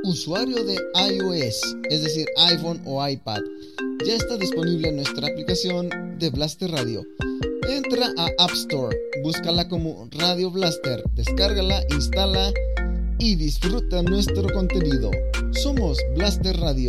usuario de iOS, es decir, iPhone o iPad, ya está disponible nuestra aplicación de Blaster Radio. Entra a App Store, búscala como Radio Blaster, descárgala, instala y disfruta nuestro contenido. Somos Blaster Radio.